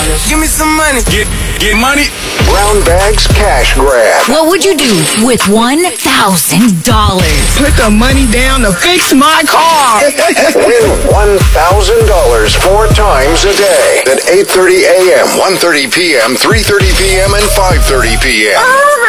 Give me some money. Get money. Brown Bag's Cash Grab. What would you do with $1,000? Put the money down to fix my car. Win $1,000 4 times a day at 8:30 a.m., 1:30 p.m., 3:30 p.m., and 5:30 p.m.